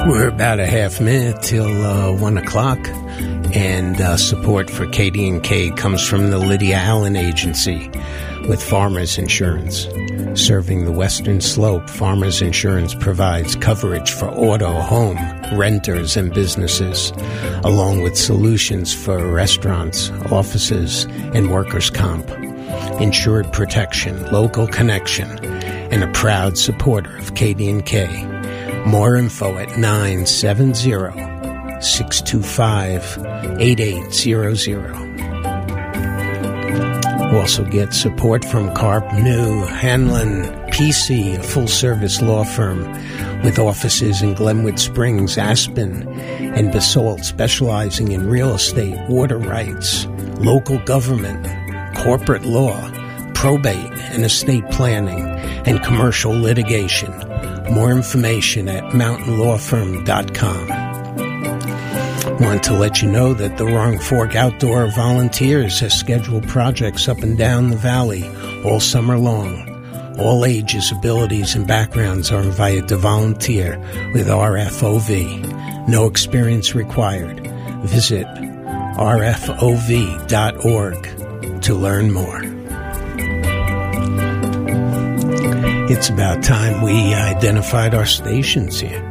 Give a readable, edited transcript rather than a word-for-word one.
We're about a half minute till 1 o'clock, and support for KD&K comes from the Lydia Allen Agency with Farmers Insurance. Serving the Western Slope, Farmers Insurance provides coverage for auto, home, renters, and businesses, along with solutions for restaurants, offices, and workers' comp. Insured protection, local connection, and a proud supporter of KD&K. More info at 970-625-8800. Also get support from Karp New Hanlon PC, a full-service law firm with offices in Glenwood Springs, Aspen, and Basalt, specializing in real estate, water rights, local government, corporate law, probate and estate planning, and commercial litigation. More information at mountainlawfirm.com. Want to let you know that the Wrong Fork Outdoor Volunteers has scheduled projects up and down the valley all summer long. All ages, abilities, and backgrounds are invited to volunteer with RFOV. No experience required. Visit rfov.org to learn more. It's about time we identified our stations here.